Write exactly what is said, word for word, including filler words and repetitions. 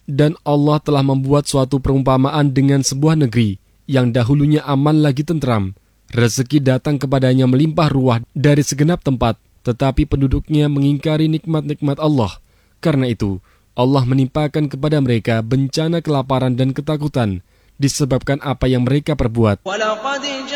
Dan Allah telah membuat suatu perumpamaan dengan sebuah negeri yang dahulunya aman lagi tentram. Rezeki datang kepadanya melimpah ruah dari segenap tempat, tetapi penduduknya mengingkari nikmat-nikmat Allah. Karena itu, Allah menimpakan kepada mereka bencana kelaparan dan ketakutan disebabkan apa yang mereka perbuat.